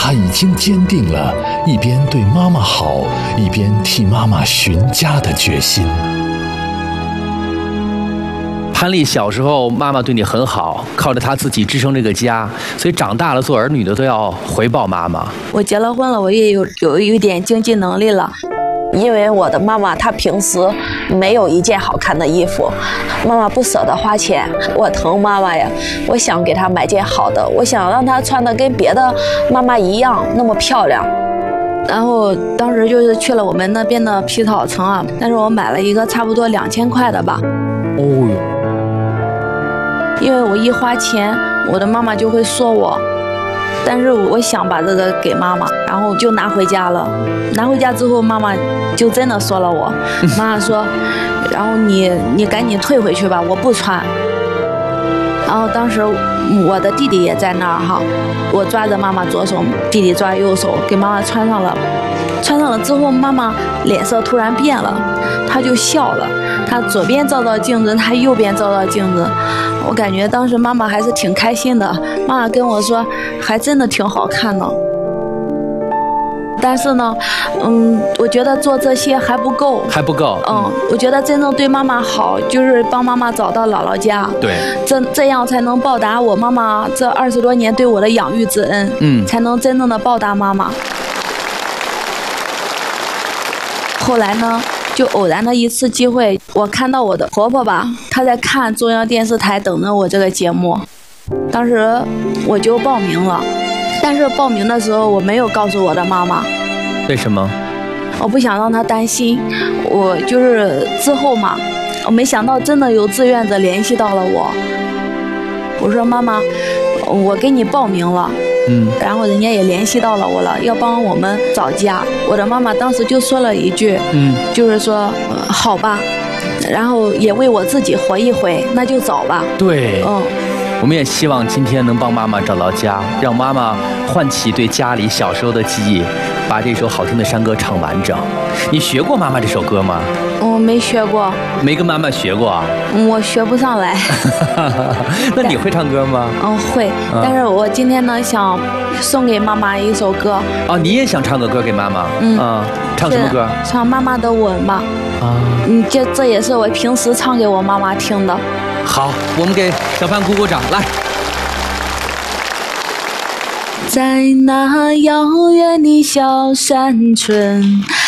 他已经坚定了一边对妈妈好，一边替妈妈寻家的决心。 潘丽小时候妈妈对你很好，靠着她自己支撑这个家，所以长大了做儿女的都要回报妈妈。 我结了婚了，我也有一点经济能力了。因为我的妈妈她平时没有一件好看的衣服，妈妈不舍得花钱，我疼妈妈呀，我想给她买件好的，我想让她穿的跟别的妈妈一样那么漂亮。然后当时就是去了我们那边的皮草城啊，但是我买了一个差不多2000块的吧。 哦哟， 因为我一花钱，我的妈妈就会说我。但是我想把这个给妈妈，然后就拿回家了。拿回家之后，妈妈就真的说了我。妈妈说，然后你赶紧退回去吧，我不穿。然后当时我的弟弟也在那儿哈，我抓着妈妈左手，弟弟抓右手，给妈妈穿上了。穿上了之后，妈妈脸色突然变了，她就笑了。她左边照照镜子，她右边照照镜子。我感觉当时妈妈还是挺开心的。妈妈跟我说，还真的挺好看的。但是呢，我觉得做这些还不够，我觉得真正对妈妈好，就是帮妈妈找到姥姥家， 对， 这样才能报答我妈妈这20多年对我的养育之恩，才能真正的报答妈妈。后来呢，就偶然的一次机会，我看到我的婆婆吧，她在看中央电视台等着我这个节目，当时我就报名了。但是报名的时候我没有告诉我的妈妈。 为什么？ 我不想让她担心。我就是之后嘛，我没想到真的有志愿者联系到了我。我说妈妈，我给你报名了。然后人家也联系到了我了，要帮我们找家。我的妈妈当时就说了一句，就是说，好吧，然后也为我自己活一回，那就找吧。 对，我们也希望今天能帮妈妈找到家，让妈妈唤起对家里小时候的记忆，把这首好听的山歌唱完整。你学过妈妈这首歌吗？我没学过。 没跟妈妈学过啊？ 我学不上来。 那你会唱歌吗？ 会。但是我今天呢，想送给妈妈一首歌。 你也想唱个歌给妈妈？唱什么歌？ 唱妈妈的吻吧。这也是我平时唱给我妈妈听的。 好，我们给小潘鼓鼓掌，来。 在那遥远的小山村，